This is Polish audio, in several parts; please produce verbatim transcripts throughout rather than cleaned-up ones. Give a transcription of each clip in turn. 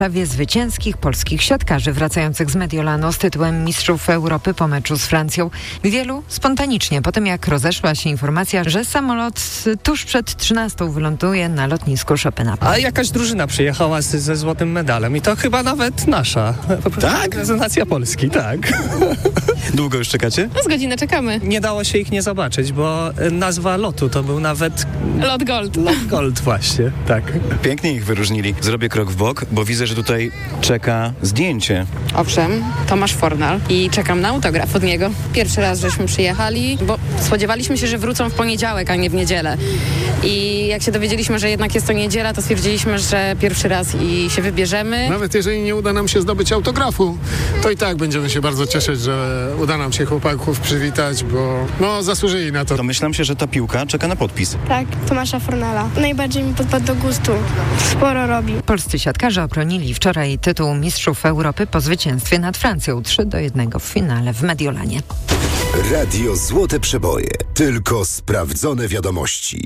Prawie zwycięskich polskich siatkarzy wracających z Mediolanu z tytułem Mistrzów Europy po meczu z Francją. Wielu spontanicznie, po tym jak rozeszła się informacja, że samolot tuż przed trzynastą wyląduje na lotnisku Chopina. A jakaś drużyna przyjechała z, ze złotym medalem i to chyba nawet nasza. Tak? Reprezentacja Polski, tak. Długo już czekacie? No z godzinę czekamy. Nie dało się ich nie zobaczyć, bo nazwa lotu to był nawet... Lot Gold. Lot Gold właśnie, tak. Pięknie ich wyróżnili. Zrobię krok w bok, bo widzę, że tutaj czeka zdjęcie. Owszem, Tomasz Fornal i czekam na autograf od niego. Pierwszy raz żeśmy przyjechali, bo spodziewaliśmy się, że wrócą w poniedziałek, a nie w niedzielę. I jak się dowiedzieliśmy, że jednak jest to niedziela, to stwierdziliśmy, że pierwszy raz i się wybierzemy. Nawet jeżeli nie uda nam się zdobyć autografu, to i tak będziemy się bardzo cieszyć, że uda nam się chłopaków przywitać, bo no zasłużyli na to. Domyślam się, że ta piłka czeka na podpis. Tak, Tomasza Fornala. Najbardziej mi podpadł do gustu. Sporo robi. Polscy siatkarze obronili wczoraj tytuł Mistrzów Europy po zwycięstwie nad Francją trzy do jednego w finale w Mediolanie. Radio Złote Przeboje. Tylko sprawdzone wiadomości.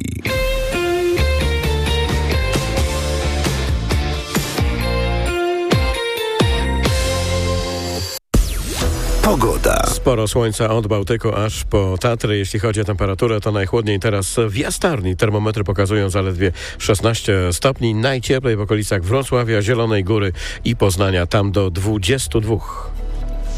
Pogoda. Sporo słońca od Bałtyku aż po Tatry. Jeśli chodzi o temperaturę, to najchłodniej teraz w Jastarni. Termometry pokazują zaledwie szesnaście stopni. Najcieplej w okolicach Wrocławia, Zielonej Góry i Poznania. Tam do dwudziestu dwóch.